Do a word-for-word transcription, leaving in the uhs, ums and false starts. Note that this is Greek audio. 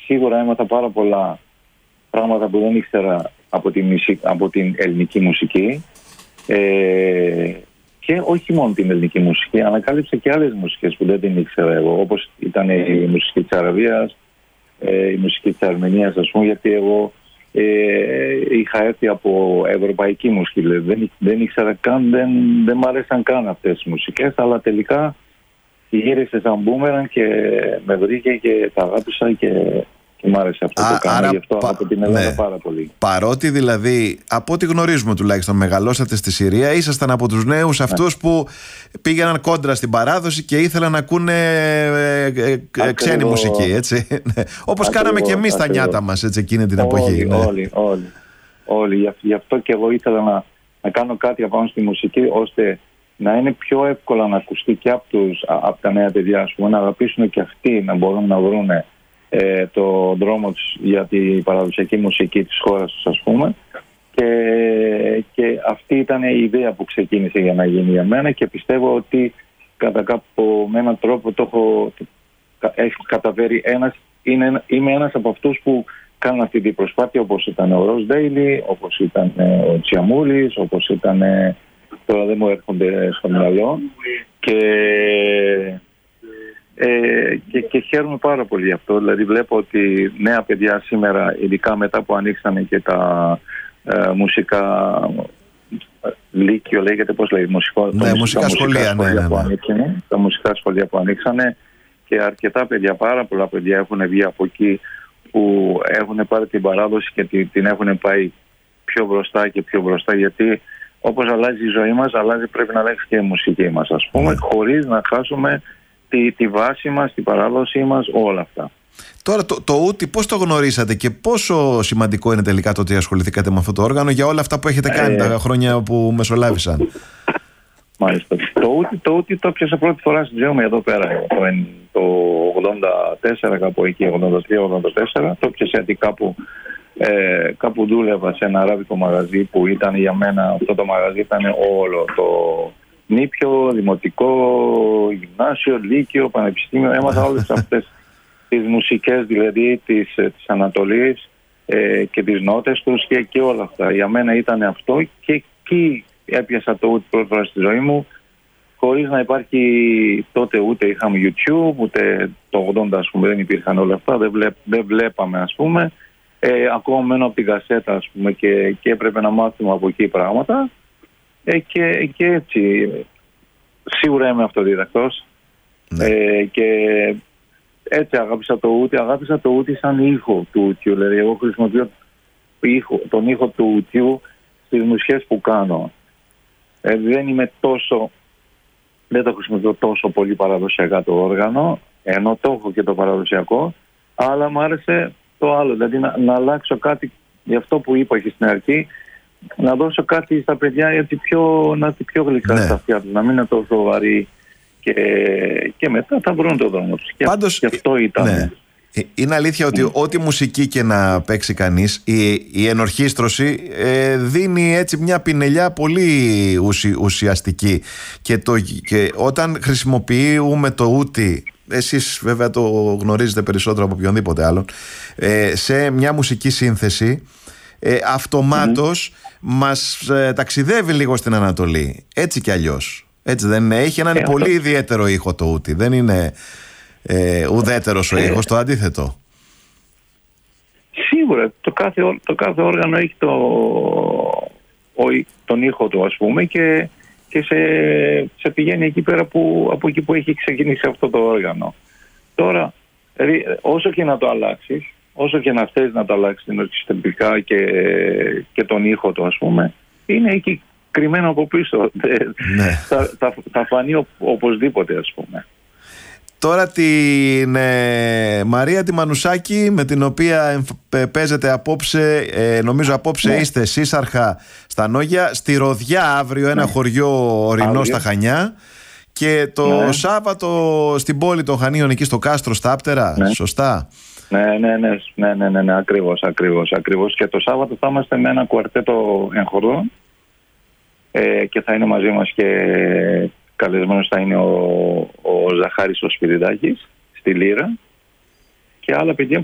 σίγουρα έμαθα πάρα πολλά πράγματα που δεν ήξερα από την, από την ελληνική μουσική. Ε, και όχι μόνο την ελληνική μουσική, ανακάλυψα και άλλες μουσικές που δεν την ήξερα εγώ, όπως ήταν η μουσική της Αραβίας, ε, η μουσική της Αρμενίας, ας πούμε, γιατί εγώ ε, είχα έρθει από ευρωπαϊκή μουσική, δηλαδή δεν, δεν ήξερα καν, δεν, δεν μ' αρέσαν καν αυτές τις μουσικές, αλλά τελικά γύρισε σαν μπούμεραν και με βρήκε και τα αγάπησα και... Και μ' άρεσε αυτό Α, το κάνω, άρα, γι' αυτό πα, από την Ελλάδα ναι. πάρα πολύ. Παρότι δηλαδή, από ό,τι γνωρίζουμε τουλάχιστον, μεγαλώσατε στη Συρία, ήσασταν από τους νέους αυτούς ναι. που πήγαιναν κόντρα στην παράδοση και ήθελαν να ακούνε ε, ε, ε, ξένη μουσική, έτσι. Όπως κάναμε και εμείς τα νιάτα μας, έτσι, εκείνη την όλοι, εποχή. Ναι. Όλοι, όλοι, όλοι. Γι' αυτό και εγώ ήθελα να, να κάνω κάτι απάνω στη μουσική, ώστε να είναι πιο εύκολα να ακουστεί και από, τους, από τα νέα παιδιά, ας πούμε, να αγαπήσουν και αυτοί, να μπορούν να βρουν Ε, το δρόμο τους για την παραδοσιακή μουσική της χώρας τους, ας πούμε, και, και αυτή ήταν η ιδέα που ξεκίνησε για να γίνει για μένα και πιστεύω ότι κατά κάποιο με έναν τρόπο το έχω έχει καταφέρει. Ένας, είναι, είμαι ένας από αυτούς που κάνουν αυτή την προσπάθεια, όπως ήταν ο Ροζ Ντέιλι, όπως ήταν ο Τσιαμούλης, όπως ήταν, τώρα δεν μου έρχονται στο μυαλό, και Ε, και, και χαίρομαι πάρα πολύ γι' αυτό. Δηλαδή βλέπω ότι νέα παιδιά σήμερα, ειδικά μετά που ανοίξανε και τα ε, μουσικά λύκειο, λέγεται, πώς λέει, μουσικό, ναι, μουσικά, μουσικά σχολεία, μουσικά σχολεία ναι, ναι, που ναι. ανοίξανε, τα μουσικά σχολεία που ανοίξανε, και αρκετά παιδιά, πάρα πολλά παιδιά έχουν βγει από εκεί που έχουν πάρει την παράδοση και την, την έχουν πάει πιο μπροστά και πιο μπροστά, γιατί όπως αλλάζει η ζωή μας, αλλάζει, πρέπει να αλλάξει και η μουσική μας, ας πούμε, mm. χωρίς να χάσουμε Τη, τη βάση μας, την παράδοσή μας, όλα αυτά. Τώρα το, το ούτι πώς το γνωρίσατε και πόσο σημαντικό είναι τελικά το ότι ασχοληθήκατε με αυτό το όργανο για όλα αυτά που έχετε κάνει ε, τα χρόνια που μεσολάβησαν? Μάλιστα. Το ούτι το, ούτι το πιάσα πρώτη φορά στην ζωή μου εδώ πέρα. Το, το ογδόντα τέσσερα, κάπου εκεί, ογδόντα τρία ογδόντα τέσσερα. Το πιάσα γιατί κάπου, ε, κάπου δούλευα σε ένα αράβικο μαγαζί που ήταν για μένα, αυτό το μαγαζί ήταν όλο το νήπιο, δημοτικό, γυμνάσιο, λύκειο, πανεπιστήμιο. Έμαθα όλες αυτές τις μουσικές, δηλαδή της, της Ανατολής ε, και τις νότες τους και, και όλα αυτά. Για μένα ήταν αυτό και εκεί έπιασα το ούτι πρώτη φορά στη ζωή μου, χωρίς να υπάρχει τότε, ούτε είχαμε YouTube, ούτε το ογδόντα, ας πούμε, δεν υπήρχαν όλα αυτά, δεν, βλέπ, δεν βλέπαμε, ας πούμε. Ε, ακόμα μένω από την κασέτα, ας πούμε, και, και έπρεπε να μάθουμε από εκεί πράγματα. Ε, και, και έτσι σίγουρα είμαι αυτοδίδακτος, ναι. ε, και έτσι αγάπησα το ούτι, αγάπησα το ούτι σαν ήχο του ούτιου, δηλαδή εγώ χρησιμοποιώ ήχο, τον ήχο του ούτιου στις μουσικές που κάνω. Ε, δεν είμαι τόσο, δεν το χρησιμοποιώ τόσο πολύ παραδοσιακά το όργανο, ενώ το έχω και το παραδοσιακό, αλλά μου άρεσε το άλλο, δηλαδή να, να αλλάξω κάτι, γι' αυτό που είπα και στην αρχή, να δώσω κάτι στα παιδιά έτσι πιο, να είναι πιο γλυκά, ναι, στα αυτιά τους, να μην είναι τόσο βαρύ, και, και μετά θα βρουν το δρόμο τους. Πάντως, και αυτό ήταν. Ναι. Είναι αλήθεια ότι mm. ό,τι μουσική και να παίξει κανείς, η, η ενορχήστρωση ε, δίνει έτσι μια πινελιά πολύ ουσι, ουσιαστική, και, το, και όταν χρησιμοποιούμε το ούτι, εσείς βέβαια το γνωρίζετε περισσότερο από οποιονδήποτε άλλον, ε, σε μια μουσική σύνθεση, Ε, αυτομάτως mm. μας ε, ταξιδεύει λίγο στην Ανατολή, έτσι κι αλλιώς, έτσι δεν είναι? Έχει έναν ε, πολύ αυτό... ιδιαίτερο ήχο το ούτι, δεν είναι ε, ουδέτερος ο ήχος, το αντίθετο. Σίγουρα το κάθε, το κάθε όργανο έχει το, ο, τον ήχο του, ας πούμε, και, και σε, σε πηγαίνει εκεί πέρα που, από εκεί που έχει ξεκινήσει αυτό το όργανο. Τώρα, δηλαδή, όσο και να το αλλάξεις, όσο και να θες να το αλλάξεις την ορχιστρικά και, και τον ήχο του, ας πούμε, είναι εκεί κρυμμένο από πίσω. Ναι. θα, θα, θα φανεί ο, οπωσδήποτε, ας πούμε. Τώρα την ε, Μαρία τη Μανουσάκη, με την οποία ε, παίζετε απόψε, ε, νομίζω απόψε, ναι, είστε Σύσσαρχα στα Νόγια, στη Ροδιά αύριο, ένα, ναι, χωριό ορεινό στα Χανιά, και το, ναι, Σάββατο στην πόλη των Χανίων, εκεί στο Κάστρο, στα Άπτερα, ναι, σωστά? Ναι, ναι, ναι, ναι, ναι, ναι, ναι, ακριβώς, ακριβώς, ακριβώς. Και το Σάββατο θα είμαστε με ένα κουαρτέτο εγχορών, ε, και θα είναι μαζί μας και καλεσμένος θα είναι ο, ο Ζαχάρης ο Σπυριδάκης στη Λύρα, και άλλα παιδιά